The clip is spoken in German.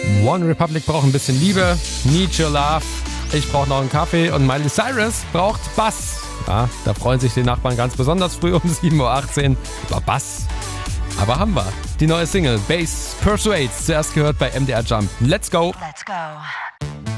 One Republic braucht ein bisschen Liebe. Need Your Love. Ich brauche noch einen Kaffee. Und Miley Cyrus braucht Bass. Ja, da freuen sich die Nachbarn ganz besonders früh um 7.18 Uhr über Bass. Aber haben wir. Die neue Single Bass Persuades. Zuerst gehört bei MDR Jump. Let's go. Let's go.